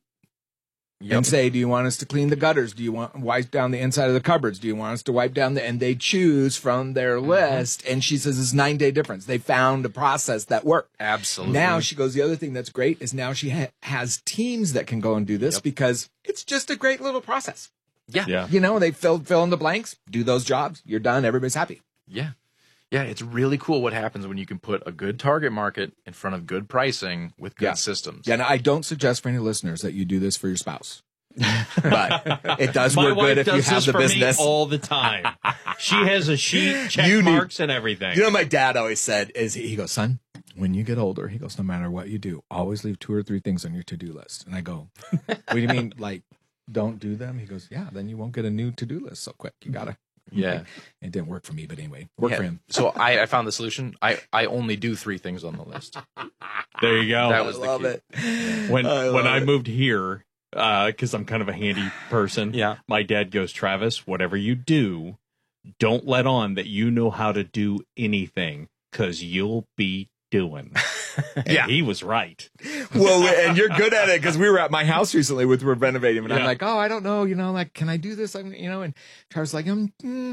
and say, do you want us to clean the gutters? Do you want to wipe down the inside of the cupboards? Do you want us to wipe down and they choose from their list. And she says it's 9-day difference. They found a process that worked. Absolutely. Now she goes, the other thing that's great is now she has teams that can go and do this because it's just a great little process. Yeah. They fill in the blanks, do those jobs. You're done. Everybody's happy. Yeah. Yeah, it's really cool what happens when you can put a good target market in front of good pricing with good systems. Yeah, and I don't suggest for any listeners that you do this for your spouse. But it does work good if you have the business. Me all the time. She has a sheet, check marks, and everything. My dad always said is he goes, son, when you get older, he goes, no matter what you do, always leave 2 or 3 things on your to-do list. And I go, what do you mean, don't do them? He goes, yeah, then you won't get a new to-do list so quick. You gotta. Yeah. It didn't work for me, but anyway, work for him. So I found the solution. I only do 3 things on the list. There you go. That was I love the key. it. When I moved here, because I'm kind of a handy person, my dad goes, Travis, whatever you do, don't let on that you know how to do anything, because you'll be doing. And he was right. Well, and you're good at it, because we were at my house recently we're renovating, and I'm like, oh, I don't know, can I do this? And Charles like, and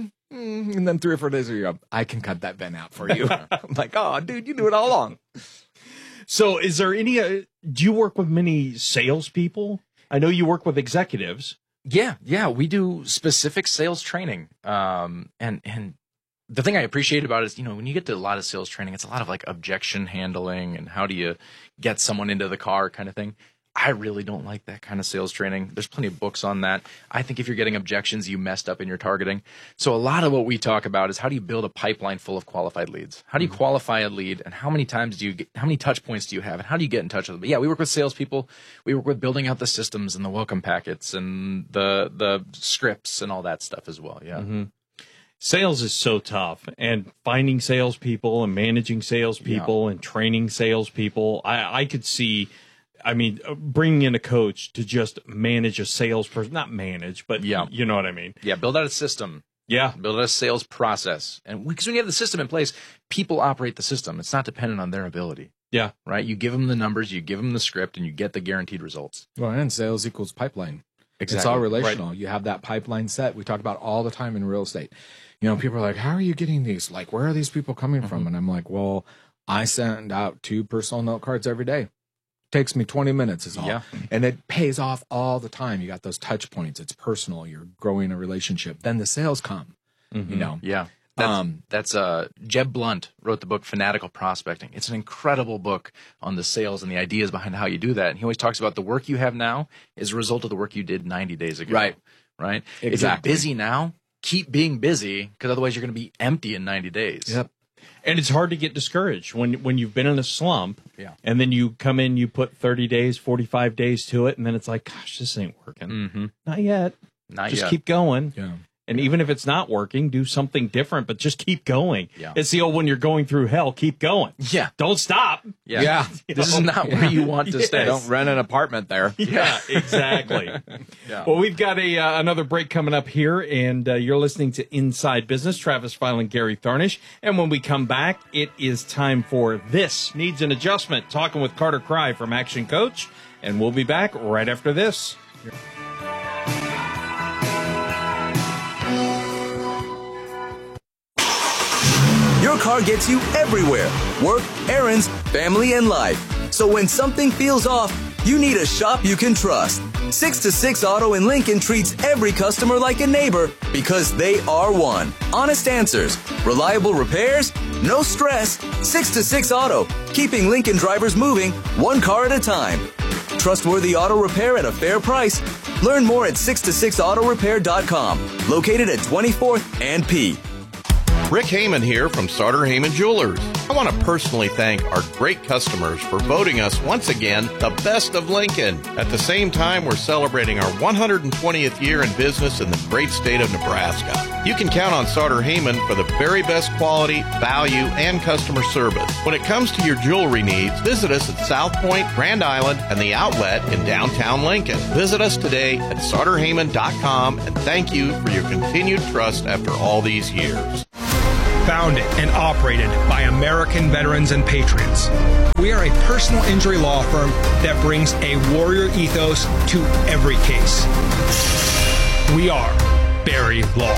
then 3 or 4 days ago, I can cut that vent out for you. I'm like, oh, dude, you knew it all along. So is there any, do you work with many salespeople? I know you work with executives. Yeah, we do specific sales training. And the thing I appreciate about it is, when you get to a lot of sales training, it's a lot of objection handling and how do you get someone into the car kind of thing. I really don't like that kind of sales training. There's plenty of books on that. I think if you're getting objections, you messed up in your targeting. So a lot of what we talk about is how do you build a pipeline full of qualified leads? How do you qualify a lead, and how many touch points do you have, and how do you get in touch with them? But yeah, we work with salespeople. We work with building out the systems and the welcome packets and the scripts and all that stuff as well. Yeah. Mm-hmm. Sales is so tough, and finding salespeople and managing salespeople and training salespeople. I could see, bringing in a coach to just manage a salesperson, not manage, but you know what I mean? Yeah, build out a system. Yeah. Build out a sales process. And because when you have the system in place, people operate the system. It's not dependent on their ability. Yeah. Right? You give them the numbers, you give them the script, and you get the guaranteed results. Well, and sales equals pipeline. Exactly. It's all relational. Right. You have that pipeline set. We talk about all the time in real estate. People are like, how are you getting these? Where are these people coming from? And I'm like, well, I send out 2 personal note cards every day. Takes me 20 minutes is all. Yeah. And it pays off all the time. You got those touch points. It's personal. You're growing a relationship. Then the sales come, Yeah. That's Jeb Blunt wrote the book Fanatical Prospecting. It's an incredible book on the sales and the ideas behind how you do that. And he always talks about the work you have now is a result of the work you did 90 days ago. Right. Exactly. If you're busy now, keep being busy, because otherwise you're going to be empty in 90 days. Yep. And it's hard to get discouraged when you've been in a slump, Yeah. and then you come in, you put 30 days, 45 days to it, and then it's like, gosh, this ain't working. Mm-hmm. Not yet. Just keep going. Yeah. And even if it's not working, do something different, but just keep going. Yeah. It's the old when you're going through hell, keep going. Yeah. Don't stop. Yeah. This is not where you want to stay. Don't rent an apartment there. Yeah, exactly. Yeah. Well, we've got another break coming up here, and you're listening to Inside Business. Travis File and Gary Tharnish. And when we come back, it is time for This Needs an Adjustment, talking with Carter Cry from Action Coach. And we'll be back right after this. Your car gets you everywhere. Work, errands, family, and life. So when something feels off, you need a shop you can trust. 6 to 6 Auto in Lincoln treats every customer like a neighbor because they are one. Honest answers, reliable repairs, no stress. 6 to 6 Auto, keeping Lincoln drivers moving one car at a time. Trustworthy auto repair at a fair price. Learn more at 6to6autorepair.com. Located at 24th and P. Rick Heyman here from Sartor Heyman Jewelers. I want to personally thank our great customers for voting us once again the best of Lincoln. At the same time, we're celebrating our 120th year in business in the great state of Nebraska. You can count on Sartor Heyman for the very best quality, value, and customer service. When it comes to your jewelry needs, visit us at South Point, Grand Island, and the Outlet in downtown Lincoln. Visit us today at sartorheyman.com, and thank you for your continued trust after all these years. Founded and operated by American veterans and patriots. We are a personal injury law firm that brings a warrior ethos to every case. We are Barry Law.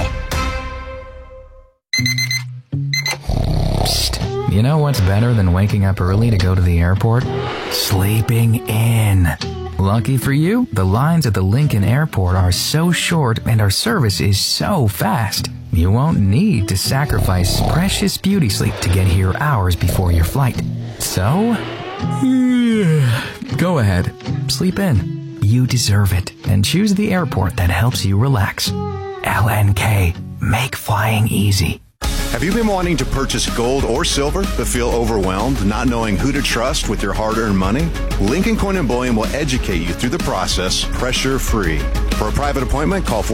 Psst. You know what's better than waking up early to go to the airport? Sleeping in. Lucky for you, the lines at the Lincoln Airport are so short and our service is so fast. You won't need to sacrifice precious beauty sleep to get here hours before your flight. So, go ahead, sleep in. You deserve it, and choose the airport that helps you relax. LNK, make flying easy. Have you been wanting to purchase gold or silver but feel overwhelmed, not knowing who to trust with your hard-earned money? Lincoln Coin & Bullion will educate you through the process, pressure-free. For a private appointment, call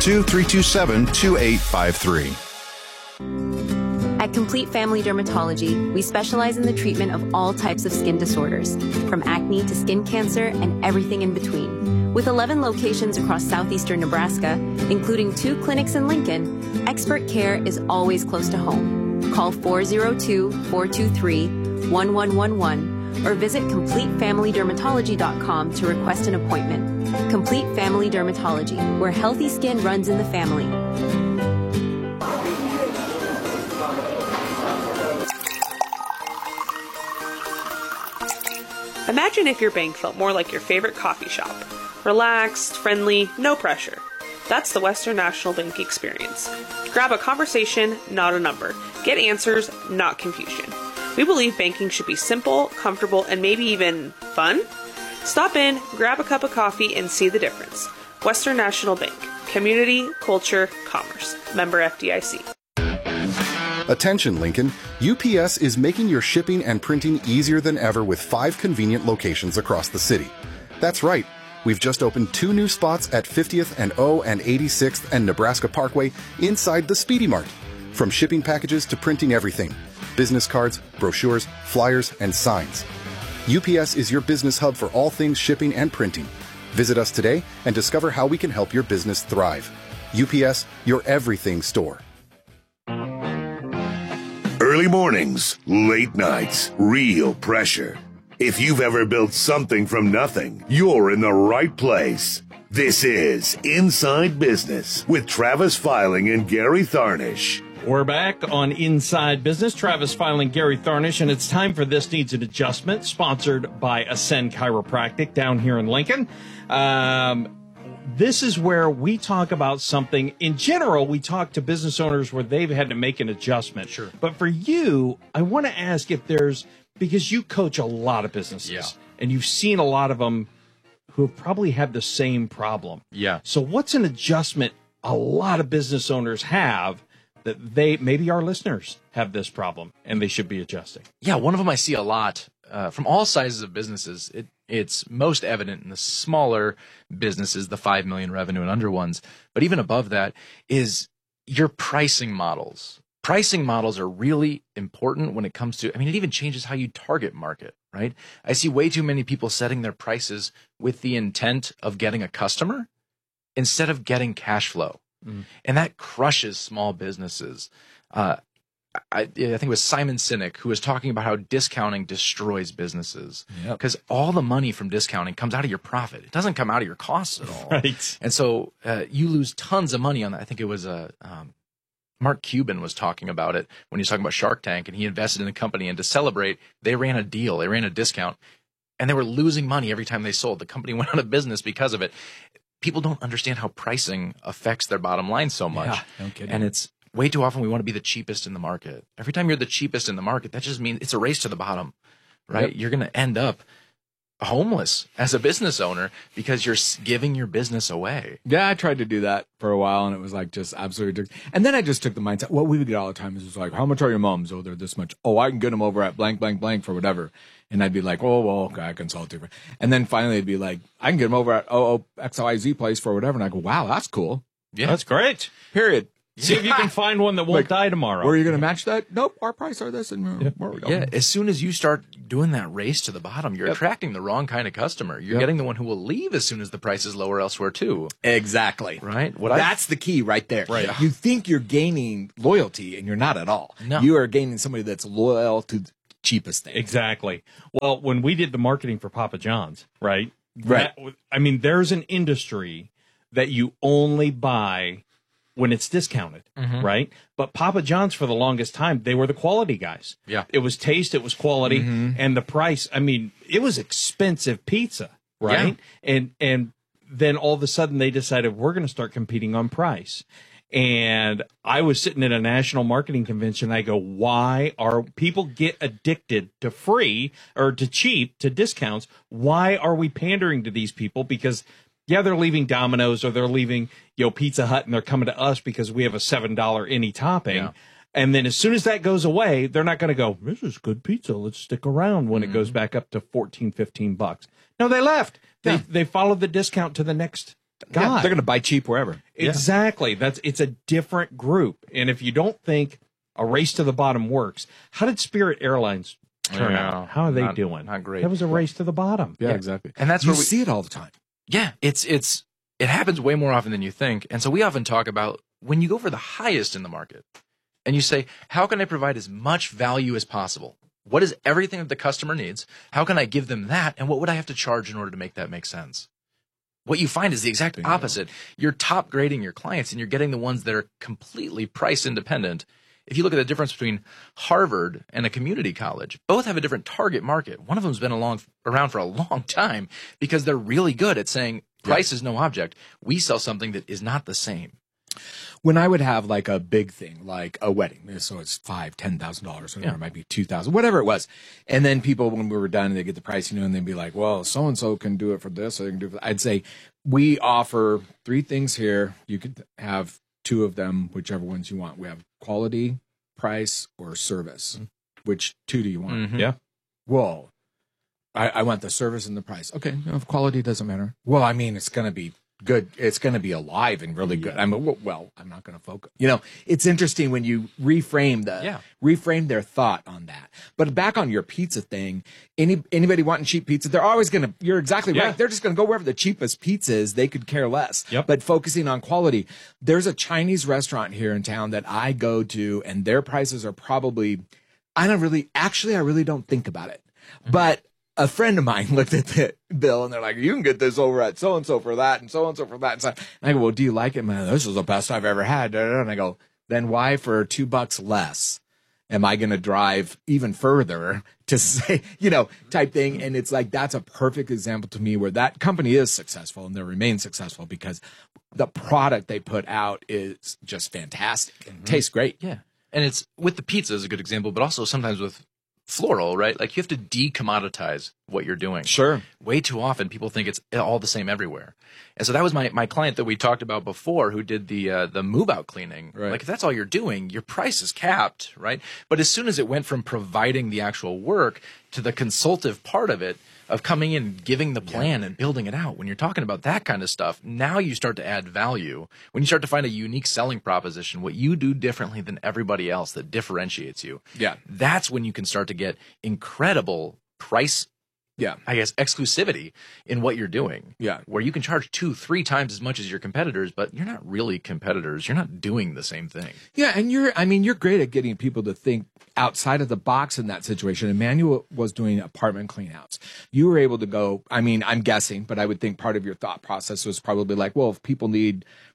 402-327-2853. At Complete Family Dermatology, we specialize in the treatment of all types of skin disorders, from acne to skin cancer and everything in between. With 11 locations across southeastern Nebraska, including 2 clinics in Lincoln, expert care is always close to home. Call 402-423-1111 or visit CompleteFamilyDermatology.com to request an appointment. Complete Family Dermatology, where healthy skin runs in the family. Imagine if your bank felt more like your favorite coffee shop. Relaxed, friendly, no pressure. That's the Western National Bank experience. Grab a conversation, not a number. Get answers, not confusion. We believe banking should be simple, comfortable, and maybe even fun. Stop in, grab a cup of coffee, and see the difference. Western National Bank. Community, culture, commerce. Member FDIC. Attention, Lincoln. UPS is making your shipping and printing easier than ever with 5 convenient locations across the city. That's right. We've just opened 2 new spots at 50th and O and 86th and Nebraska Parkway inside the Speedy Mart. From shipping packages to printing everything. Business cards, brochures, flyers, and signs. UPS is your business hub for all things shipping and printing. Visit us today and discover how we can help your business thrive. UPS, your everything store. Early mornings, late nights, real pressure. If you've ever built something from nothing, you're in the right place. This is Inside Business with Travis Filing and Gary Tharnish. We're back on Inside Business. Travis Filing, Gary Tharnish, and it's time for This Needs an Adjustment, sponsored by Ascend Chiropractic down here in Lincoln. This is where we talk about something. In general, we talk to business owners where they've had to make an adjustment. Sure. But for you, I want to ask if there's, because you coach a lot of businesses, and you've seen a lot of them who have probably had the same problem. Yeah. So what's an adjustment a lot of business owners have that maybe our listeners have this problem and they should be adjusting? Yeah, one of them I see a lot from all sizes of businesses. It's most evident in the smaller businesses, the 5 million revenue and under ones. But even above that is your pricing models. Pricing models are really important when it comes to, it even changes how you target market, right? I see way too many people setting their prices with the intent of getting a customer instead of getting cash flow. And that crushes small businesses. I think it was Simon Sinek who was talking about how discounting destroys businesses because all the money from discounting comes out of your profit. It doesn't come out of your costs at all. Right. And so you lose tons of money on that. I think it was Mark Cuban was talking about it when he was talking about Shark Tank, and he invested in a company, and to celebrate, they ran a deal. They ran a discount. and they were losing money every time they sold. The company went out of business because of it. People don't understand how pricing affects their bottom line so much. Yeah, no kidding. And it's way too often we want to be the cheapest in the market. Every time you're the cheapest in the market, that just means it's a race to the bottom, right? Yep. You're going to end up homeless as a business owner because you're giving your business away. Yeah, I tried to do that for a while, and it was like just absolutely ridiculous. And then I just took the mindset. What we would get all the time is like, how much are your moms? Oh, they're this much. Oh, I can get them over at blank, blank, blank for whatever. And I'd be like, oh, well, okay, I consult you. And then finally it'd be like, I can get them over at XYZ place for whatever. And I go, wow, that's cool. Yeah, that's great. Period. See if you can find one that won't die tomorrow. Were you going to match that? Nope. Our price are this, and where we go. Yeah, as soon as you start doing that race to the bottom, you're attracting the wrong kind of customer. You're getting the one who will leave as soon as the price is lower elsewhere too. Exactly. Right? That's the key right there. Right. You think you're gaining loyalty, and you're not at all. No. You are gaining somebody that's loyal to the cheapest thing. Exactly. Well, when we did the marketing for Papa John's, right? Right. I mean, there's an industry that you only buy when it's discounted, right? But Papa John's, for the longest time, they were the quality guys. Yeah. It was taste, it was quality, and the price. I mean, it was expensive pizza, right? And then all of a sudden they decided we're going to start competing on price. And I was sitting at a national marketing convention. I go, why are people get addicted to free or to cheap, to discounts? Why are we pandering to these people? Because yeah, they're leaving Domino's or they're leaving, Pizza Hut, and they're coming to us because we have a $7 any topping. Yeah. And then as soon as that goes away, they're not going to go, this is good pizza. Let's stick around when it goes back up to $14, $15. No, they left. They followed the discount to the next guy. Yeah, they're going to buy cheap wherever. Exactly. It's a different group. And if you don't think a race to the bottom works, how did Spirit Airlines turn out? How are they doing? Not great. That was a race to the bottom. Yeah, exactly. And that's you where we see it all the time. Yeah, it happens way more often than you think. And so we often talk about when you go for the highest in the market and you say, how can I provide as much value as possible? What is everything that the customer needs? How can I give them that? And what would I have to charge in order to make that make sense? What you find is the exact opposite. You're top grading your clients and you're getting the ones that are completely price independent. If you look at the difference between Harvard and a community college, both have a different target market. One of them's been around for a long time because they're really good at saying price is no object. We sell something that is not the same. When I would have like a big thing, like a wedding, so it's $5,000, $10,000, or it might be $2,000, whatever it was. And then people, when we were done, they get the price, and they'd be like, well, so-and-so can do it for this, so they can do it for that. I'd say, we offer 3 things here. You could have 2 of them, whichever ones you want. We have quality, price, or service. Which 2 do you want? Yeah. Well, I want the service and the price. Okay, if quality doesn't matter. Well, I mean, it's going to be good. It's going to be alive and really good. I mean, well, I'm not going to focus. It's interesting when you reframe their thought on that. But back on your pizza thing, anybody wanting cheap pizza, they're always going to. You're exactly right. They're just going to go wherever the cheapest pizza is. They could care less. Yep. But focusing on quality, there's a Chinese restaurant here in town that I go to, and their prices are probably. I really don't think about it, but. A friend of mine looked at the bill and they're like, you can get this over at so-and-so for that and so-and-so for that. And I go, well, do you like it? Man, this is the best I've ever had. And I go, then why for $2 less am I going to drive even further to say, type thing. And it's like, that's a perfect example to me where that company is successful and they remain successful because the product they put out is just fantastic and tastes great. Yeah. And it's with the pizza is a good example, but also sometimes with floral, right? Like you have to decommoditize what you're doing. Sure. Way too often people think it's all the same everywhere. And so that was my client that we talked about before who did the move out cleaning. Right. Like if that's all you're doing, your price is capped, right? But as soon as it went from providing the actual work to the consultative part of it, of coming in, giving the plan and building it out. When you're talking about that kind of stuff, now you start to add value. When you start to find a unique selling proposition, what you do differently than everybody else that differentiates you. Yeah. That's when you can start to get incredible price, I guess, exclusivity in what you're doing. Yeah. Where you can charge 2-3 times as much as your competitors, but you're not really competitors. You're not doing the same thing. Yeah. And you're great at getting people to think outside of the box in that situation. Emmanuel was doing apartment cleanouts. You were able to go, I'm guessing, but I would think part of your thought process was probably like, well, if people need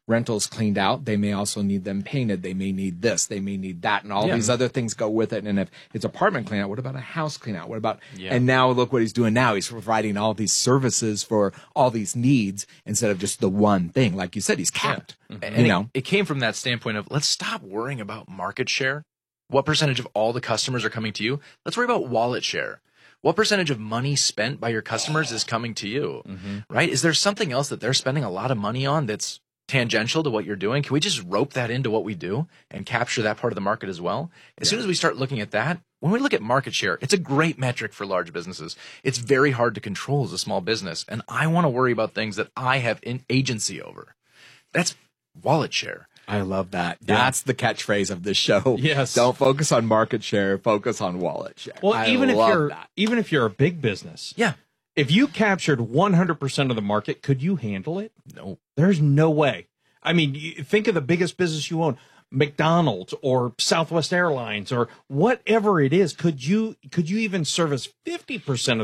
rentals cleaned out, they may also need them painted. They may need this, they may need that, and all these other things go with it. And if it's apartment clean out, what about a house clean out? What about, and now look what he's doing now. He's providing all these services for all these needs instead of just the one thing. Like you said, he's capped. And it came from that standpoint of, let's stop worrying about market share. What percentage of all the customers are coming to you? Let's worry about wallet share. What percentage of money spent by your customers is coming to you, right? Is there something else that they're spending a lot of money on that's tangential to what you're doing? Can we just rope that into what we do and capture that part of the market as well? As soon as we start looking at that, when we look at market share, it's a great metric for large businesses. It's very hard to control as a small business. And I want to worry about things that I have agency over. That's wallet share. I love that. That's the catchphrase of this show. Yes. Don't focus on market share, focus on wallet share. Well, even if you're a big business. Yeah. If you captured 100% of the market, could you handle it? No. There's no way. I mean, think of the biggest business you own, McDonald's or Southwest Airlines or whatever it is. Could you even service 50% of